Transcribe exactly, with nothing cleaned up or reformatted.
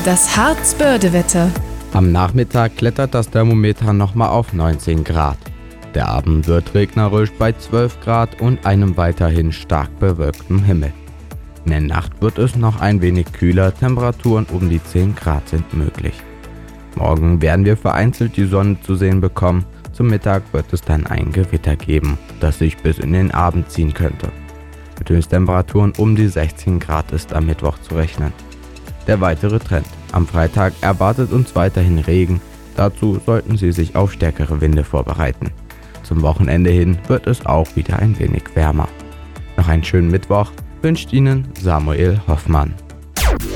Das Harz-Börde-Wetter. Am Nachmittag klettert das Thermometer nochmal auf neunzehn Grad. Der Abend wird regnerisch bei zwölf Grad und einem weiterhin stark bewölkten Himmel. In der Nacht wird es noch ein wenig kühler, Temperaturen um die zehn Grad sind möglich. Morgen werden wir vereinzelt die Sonne zu sehen bekommen. Zum Mittag wird es dann ein Gewitter geben, das sich bis in den Abend ziehen könnte. Mit Höchsttemperaturen um die sechzehn Grad ist am Mittwoch zu rechnen. Der weitere Trend. Am Freitag erwartet uns weiterhin Regen. Dazu sollten Sie sich auf stärkere Winde vorbereiten. Zum Wochenende hin wird es auch wieder ein wenig wärmer. Noch einen schönen Mittwoch wünscht Ihnen Samuel Hoffmann.